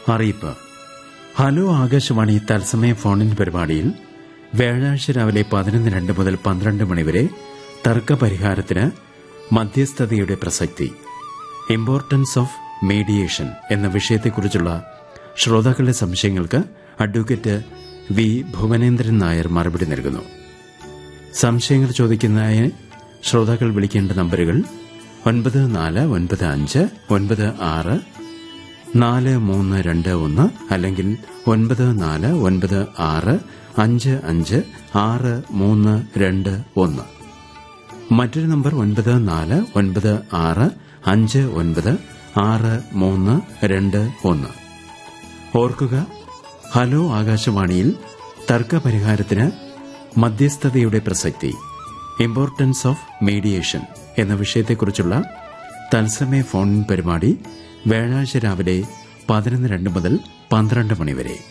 അറിയിപ്പ്. ഹലോ ആകാശവാണി തത്സമയ ഫോണിൻ പരിപാടിയിൽ വ്യാഴാഴ്ച രാവിലെ 11:02 മുതൽ 12 മണിവരെ തർക്കപരിഹാരത്തിന് മധ്യസ്ഥതയുടെ പ്രസക്തി, ഇമ്പോർട്ടൻസ് ഓഫ് മീഡിയേഷൻ എന്ന വിഷയത്തെക്കുറിച്ചുള്ള ശ്രോതാക്കളുടെ സംശയങ്ങൾക്ക് അഡ്വക്കേറ്റ് വി ഭുവനേന്ദ്രൻ നായർ മറുപടി നൽകുന്നു. സംശയങ്ങൾ ചോദിക്കുന്നതിന് ശ്രോതാക്കൾ വിളിക്കേണ്ട നമ്പറുകൾ 9496964321 അല്ലെങ്കിൽ 9496556321. മറ്റൊരു നമ്പർ 9496596321. ഓർക്കുക, ഹലോ ആകാശവാണിയിൽ തർക്കപരിഹാരത്തിന് മധ്യസ്ഥതയുടെ പ്രസക്തി, ഇമ്പോർട്ടൻസ് ഓഫ് മീഡിയേഷൻ എന്ന വിഷയത്തെക്കുറിച്ചുള്ള തത്സമയ ഫോൺ പരിപാടി വ്യാഴാഴ്ച രാവിലെ 11:02 മുതൽ 12 മണിവരെ.